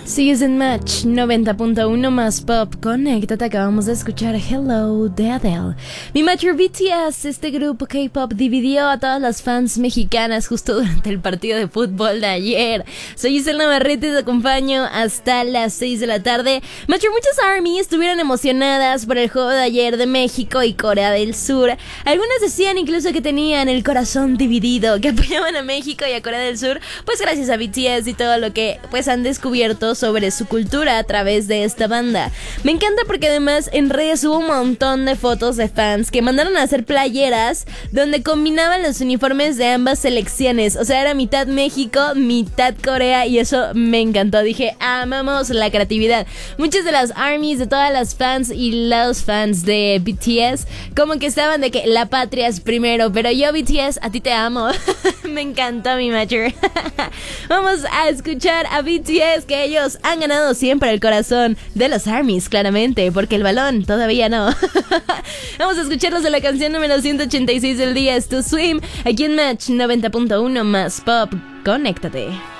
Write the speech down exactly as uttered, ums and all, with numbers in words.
Sigues en Match noventa punto uno más Pop. Conéctate, acabamos de escuchar Hello de Adele. Mi Matcher B T S, este grupo K-pop, dividió a todas las fans mexicanas justo durante el partido de fútbol de ayer. Soy Isela Navarrete y te acompaño hasta las seis de la tarde. Matcher, muchas ARMY estuvieron emocionadas por el juego de ayer de México y Corea del Sur. Algunas decían incluso que tenían el corazón dividido, que apoyaban a México y a Corea del Sur, pues gracias a B T S y todo lo que pues han descubierto sobre su cultura a través de esta banda. Me encanta porque además en redes hubo un montón de fotos de fans que mandaron a hacer playeras donde combinaban los uniformes de ambas selecciones. O sea, era mitad México, mitad Corea, y eso me encantó. Dije, amamos la creatividad. Muchas de las ARMYs, de todas las fans y los fans de B T S, como que estaban de que la patria es primero, pero yo B T S, a ti te amo. Me encantó mi Matcher. Vamos a escuchar a B T S, que ellos han ganado siempre el corazón de los ARMYs, claramente, porque el balón todavía no. Vamos a escucharlos de la canción número ciento ochenta y seis del día, es To Swim, aquí en Match noventa punto uno más Pop. Conéctate.